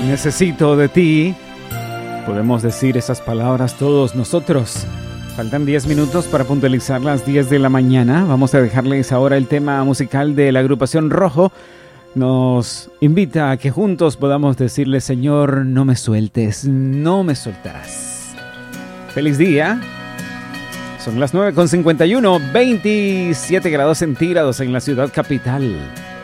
Necesito de ti. Podemos decir esas palabras todos nosotros. Faltan 10 minutos para puntualizar las 10 de la mañana. Vamos a dejarles ahora el tema musical de la agrupación Rojo. Nos invita a que juntos podamos decirle: Señor, no me sueltes, no me soltarás. ¡Feliz día! Son las 9:51, 27 grados centígrados en la ciudad capital.